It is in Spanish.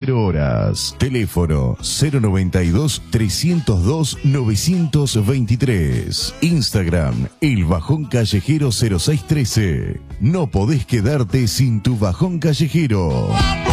0 horas. Teléfono 092-302-923. Instagram, El Bajón Callejero 0613. No podés quedarte sin tu bajón callejero.